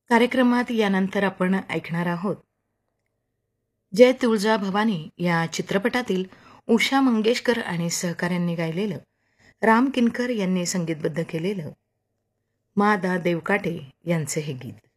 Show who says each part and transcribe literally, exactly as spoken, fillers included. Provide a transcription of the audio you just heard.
Speaker 1: कार्यक्रमात यानंतर आपण ऐकणार आहोत जय तुळजा भवानी या चित्रपटातील उषा मंगेशकर आणि सहकाऱ्यांनी गायलेलं, राम किनकर यांनी संगीतबद्ध केलेलं मा दा देवकाटे यांचे हे गीत.